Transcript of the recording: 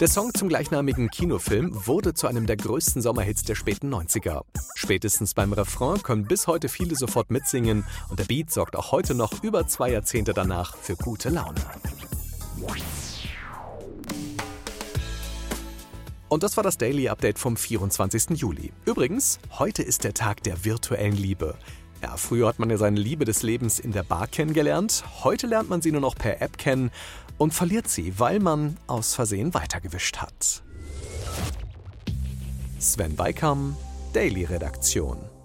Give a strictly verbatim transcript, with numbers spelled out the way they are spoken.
Der Song zum gleichnamigen Kinofilm wurde zu einem der größten Sommerhits der späten neunziger. Spätestens beim Refrain können bis heute viele sofort mitsingen und der Beat sorgt auch heute noch über zwei Jahrzehnte danach für gute Laune. Und das war das Daily Update vom vierundzwanzigsten Juli. Übrigens, heute ist der Tag der virtuellen Liebe. Ja, früher hat man ja seine Liebe des Lebens in der Bar kennengelernt. Heute lernt man sie nur noch per App kennen und verliert sie, weil man aus Versehen weitergewischt hat. Sven Weikam, Daily Redaktion.